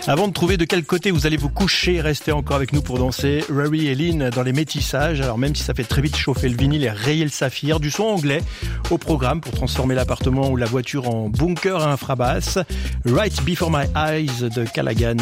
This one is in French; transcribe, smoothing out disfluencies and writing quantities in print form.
Avant de trouver de quel côté vous allez vous coucher, restez encore avec nous pour danser. Rory et Lynn dans les métissages. Alors même si ça fait très vite chauffer le vinyle et rayer le saphir, du son anglais au programme pour transformer l'appartement ou la voiture en bunker à infrabasse. Right Before My Eyes de Callaghan.